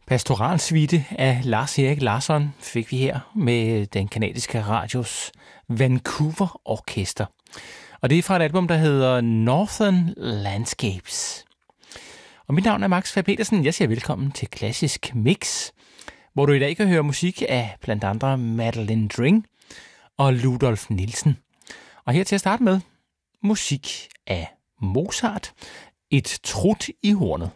Pastoralsuite af Lars Erik Larsson fik vi her med den kanadiske radios Vancouver Orkester. Og det er fra et album, der hedder Northern Landscapes. Og mit navn er Max Fær Petersen. Jeg siger velkommen til Klassisk Mix, hvor du i dag kan høre musik af blandt andre Madeleine Dring og Ludolf Nielsen. Og her til at starte med musik af Mozart, et trut i hornet.